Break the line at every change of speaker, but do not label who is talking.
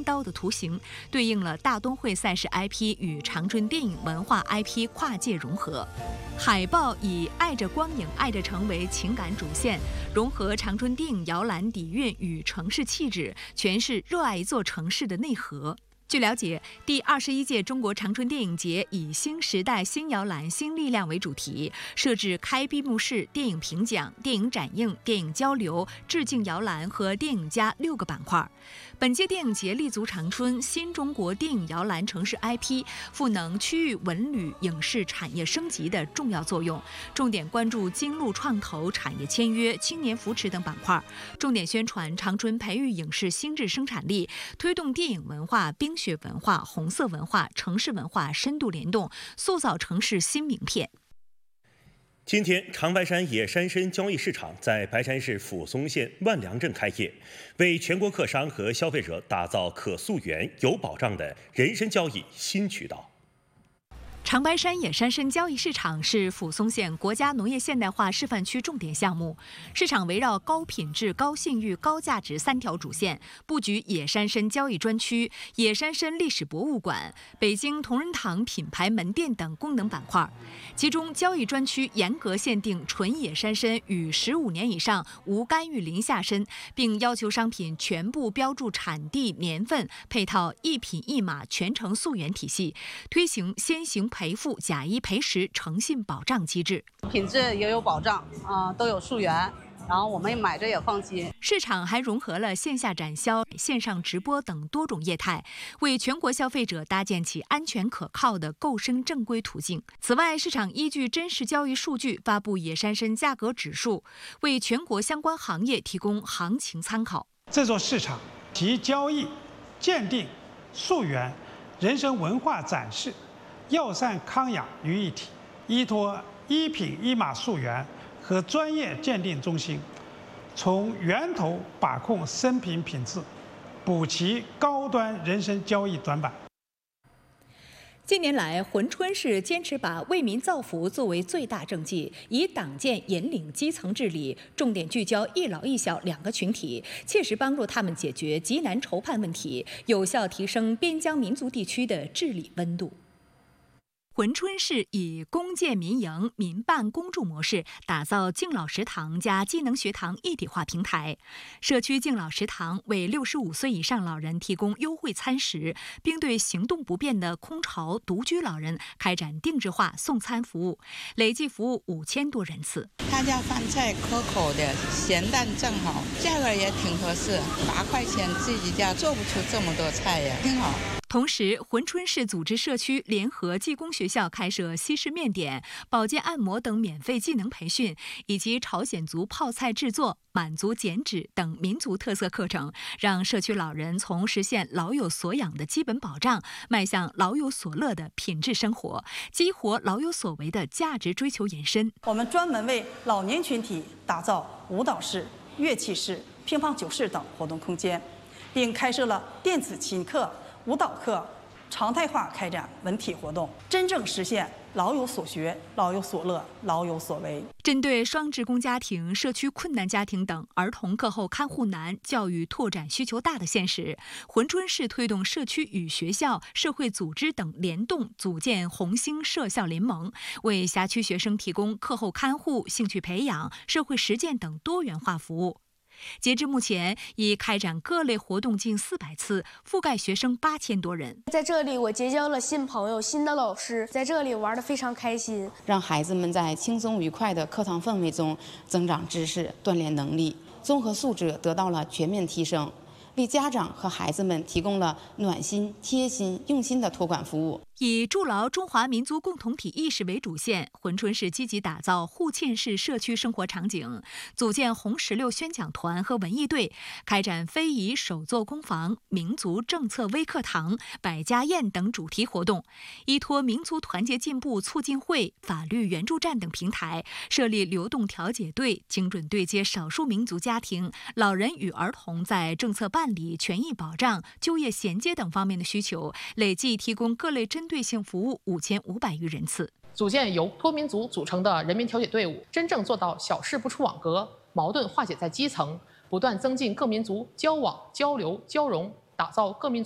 刀的图形，对应了大冬会赛事 IP 与长春电影文化 IP 跨界融合。海报以“爱着光影，爱着城”为情感主线，融合长春电影摇篮底蕴与城市气质，诠释热爱一座城市的内核。据了解，第21届中国长春电影节以新时代新摇篮新力量为主题，设置开闭幕式、电影评奖、电影展映、电影交流、致敬摇篮和电影家6个板块。本届电影节立足长春新中国电影摇篮城市 IP， 赋能区域文旅影视产业升级的重要作用，重点关注经路创投、产业签约、青年扶持等板块，重点宣传长春培育影视新质生产力，推动电影文化、冰雪文化、红色文化、城市文化深度联动，塑造城市新名片。
今天，长白山野山参交易市场在白山市抚松县万良镇开业，为全国客商和消费者打造可溯源、有保障的人参交易新渠道。
长白山野山参交易市场是抚松县国家农业现代化示范区重点项目。市场围绕高品质、高信誉、高价值3条主线，布局野山参交易专区、野山参历史博物馆、北京同仁堂品牌门店等功能板块。其中，交易专区严格限定纯野山参与15年以上无干预林下参，并要求商品全部标注产地、年份，配套一品一码全程溯源体系，推行先行赔付、假一赔十诚信保障机制，
品质也有保障都有溯源，然后我们买着也放心。
市场还融合了线下展销、线上直播等多种业态，为全国消费者搭建起安全可靠的购生正规途径。此外，市场依据真实交易数据发布野山参价格指数，为全国相关行业提供行情参考。
这座市场集交易、鉴定、溯源、人参文化展示、药膳康养于一体，依托一品一码溯源和专业鉴定中心，从源头把控参品品质，补齐高端人参交易短板。
近年来，珲春市坚持把为民造福作为最大政绩，以党建引领基层治理，重点聚焦一老一小2个群体，切实帮助他们解决急难愁盼问题，有效提升边疆民族地区的治理温度。珲春市以公建民营、民办公助模式，打造敬老食堂加机能学堂一体化平台。社区敬老食堂为65岁以上老人提供优惠餐食，并对行动不便的空巢、独居老人开展定制化送餐服务，累计服务5000多人次。
他家饭菜可口的，咸淡正好，价格也挺合适，8块钱自己家做不出这么多菜呀，挺好。
同时，珲春市组织社区联合技工学校开设西式面点、保健按摩等免费技能培训，以及朝鲜族泡菜制作、满族剪纸等民族特色课程，让社区老人从实现老有所养的基本保障，迈向老有所乐的品质生活，激活老有所为的价值追求延伸。
我们专门为老年群体打造舞蹈室、乐器室、乒乓球室等活动空间，并开设了电子琴课、舞蹈课，常态化开展文体活动，真正实现老有所学、老有所乐、老有所为。
针对双职工家庭、社区困难家庭等儿童课后看护难、教育拓展需求大的现实，珲春市推动社区与学校、社会组织等联动，组建红星社校联盟，为辖区学生提供课后看护、兴趣培养、社会实践等多元化服务。截至目前，已开展各类活动近400次，覆盖学生8000多人。
在这里，我结交了新朋友、新的老师，在这里玩得非常开心，
让孩子们在轻松愉快的课堂氛围中增长知识、锻炼能力，综合素质得到了全面提升，为家长和孩子们提供了暖心、贴心、用心的托管服务。
以筑牢中华民族共同体意识为主线，珲春市积极打造互沁式社区生活场景，组建红石榴宣讲团和文艺队，开展非遗手作工坊、民族政策微课堂、百家宴等主题活动，依托民族团结进步促进会、法律援助站等平台，设立流动调解队，精准对接少数民族家庭、老人与儿童在政策办理、权益保障、就业衔接等方面的需求，累计提供各类针对性服务5500余人次。
组建由多民族组成的人民调解队伍，真正做到小事不出网格，矛盾化解在基层，不断增进各民族交往、交流、交融，打造各民族